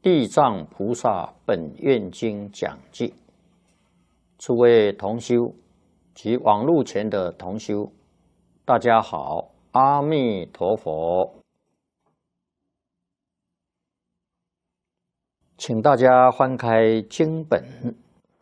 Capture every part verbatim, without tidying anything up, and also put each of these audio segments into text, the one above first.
地藏菩萨本愿经讲记，诸位同修及网络前的同修，大家好，阿弥陀佛。请大家翻开经本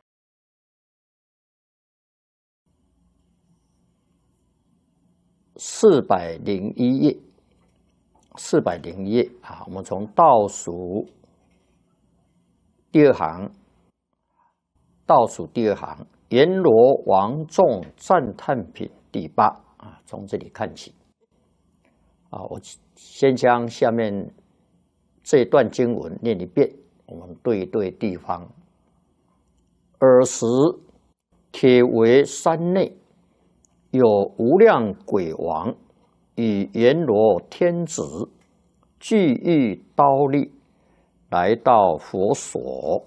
四百零一页，四百零一页啊，我们从倒数第二行，倒数第二行，阎罗王众赞叹品第八啊，从这里看起啊，我先将下面这段经文念一遍，我们对一对地方。尔时，铁围山内有无量鬼王与阎罗天子俱欲刀立，来到佛所。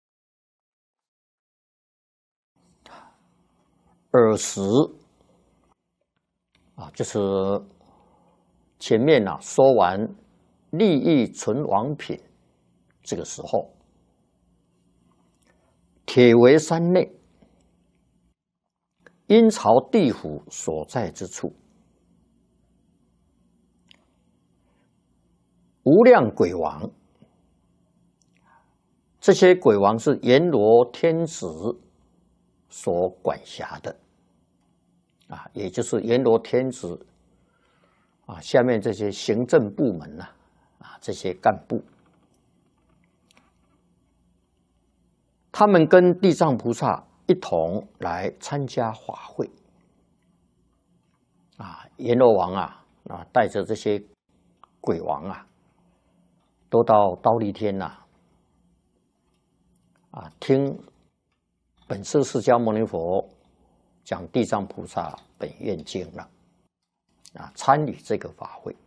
尔时啊，就是前面啊说完利益存亡品，这个时候，铁围山内，阴曹地府所在之处，无量鬼王，这些鬼王是阎罗天子所管辖的啊，也就是阎罗天子啊下面这些行政部门呐啊这些干部，他们跟地藏菩萨一同来参加法会啊，阎罗王啊啊带着这些鬼王啊，都到忉利天呐啊听本师释迦牟尼佛讲地藏菩萨本愿经了啊，参与这个法会。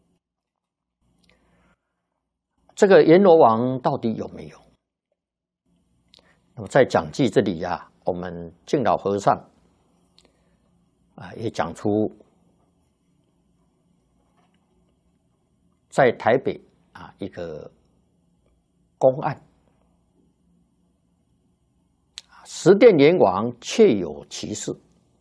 这个阎罗王到底有没有？那么在讲记这里呀、啊，我们净老和尚啊也讲出，在台北啊一个公案，十殿阎王确有其事。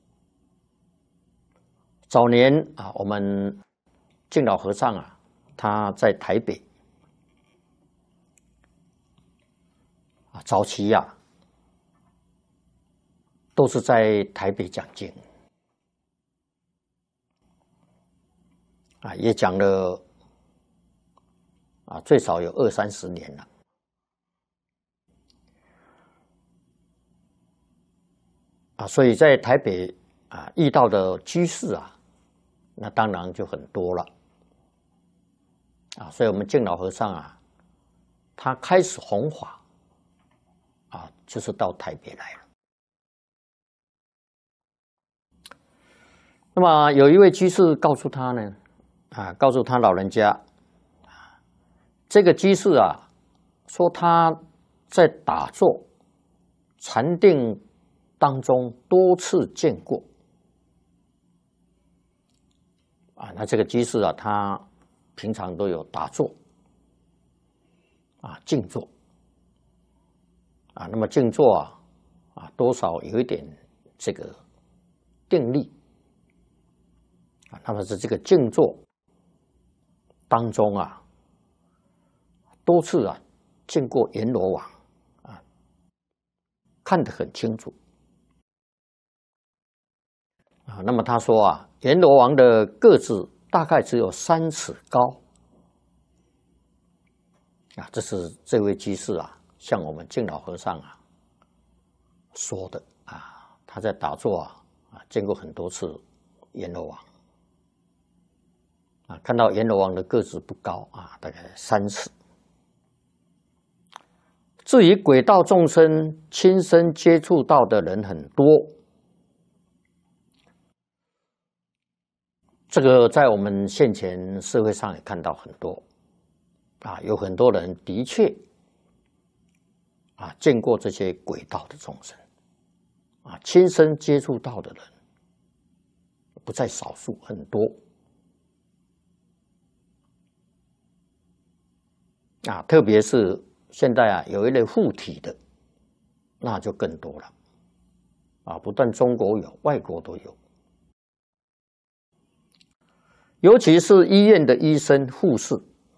早年啊，我们净老和尚啊，他在台北啊，早期呀、啊，都是在台北讲经啊，也讲了啊，最少有二三十年了。啊，所以在台北啊遇到的居士啊，那当然就很多了啊。所以我们净老和尚啊，他开始弘法啊，就是到台北来了。那么有一位居士告诉他呢，啊，告诉他老人家，这个居士啊，说他在打坐禅定当中多次见过啊，那这个居士啊，他平常都有打坐啊、静坐啊，那么静坐啊啊，多少有一点这个定力啊，那么是这个静坐当中啊，多次啊见过阎罗王啊，看得很清楚。啊，那么他说啊，阎罗王的个子大概只有三尺高啊，这是这位居士啊，向我们净老和尚啊说的啊，他在打坐啊啊，见过很多次阎罗王啊，看到阎罗王的个子不高啊，大概三尺。至于鬼道众生，亲身接触到的人很多。这个在我们现前社会上也看到很多啊，有很多人的确啊见过这些鬼道的众生啊，亲身接触到的人不在少数，很多啊，特别是现在啊有一类护体的，那就更多了啊！不但中国有，外国都有。尤其是医院的医生、护士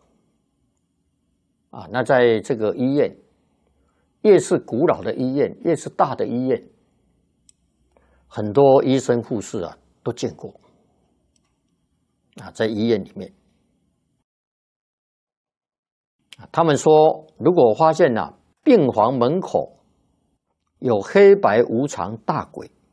啊，那在这个医院，越是古老的医院，越是大的医院，很多医生、护士啊都见过啊，在医院里面。他们说，如果发现啊，病房门口有黑白无常大鬼，